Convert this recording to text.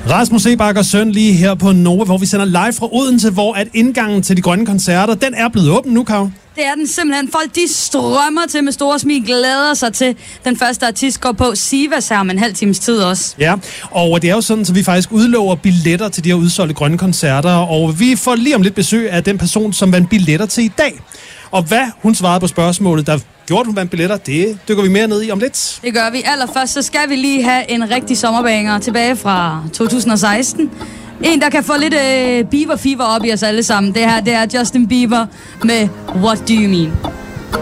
Rasmus Sebakker Søn lige her på Nova, hvor vi sender live fra Odense, hvor at indgangen til de grønne koncerter, den er blevet åben nu, Kav. Det er den simpelthen. Folk, de strømmer til med store smil, glæder sig til den første artist går på Sivas her om en halv times tid også. Ja, og det er jo sådan, så vi faktisk udlover billetter til de her udsolgte grønne koncerter, og vi får lige om lidt besøg af den person, som vandt billetter til i dag. Og hvad hun svarede på spørgsmålet, der gjorde hun vandt billetter, det dykker vi mere ned i om lidt. Det gør vi. Allerførst så skal vi lige have en rigtig sommerbanger tilbage fra 2016. En, der kan få lidt Bieber-fever op i os alle sammen. Det her, det er Justin Bieber med What Do You Mean?